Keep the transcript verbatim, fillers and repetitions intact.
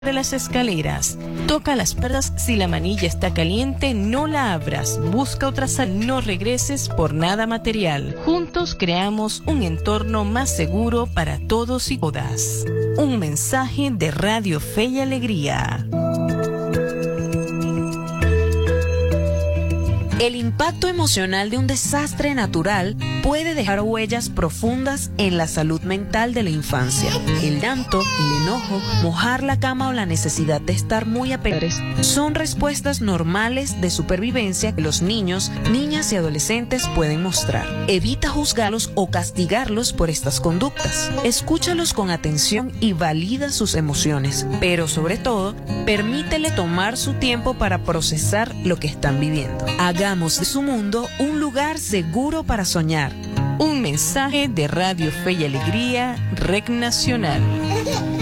de las escaleras. Toca las perdas si la manilla está caliente, no la abras. Busca otra sal, no regreses por nada material. Juntos creamos un entorno más seguro para todos y todas. Un mensaje de Radio Fe y Alegría. El impacto emocional de un desastre natural puede dejar huellas profundas en la salud mental de la infancia. El llanto, el enojo, mojar la cama o la necesidad de estar muy apegados son respuestas normales de supervivencia que los niños, niñas y adolescentes pueden mostrar. Evita juzgarlos o castigarlos por estas conductas. Escúchalos con atención y valida sus emociones, pero sobre todo, permítele tomar su tiempo para procesar lo que están viviendo. Hagamos de su mundo un lugar seguro para soñar. Un mensaje de Radio Fe y Alegría, Red Nacional.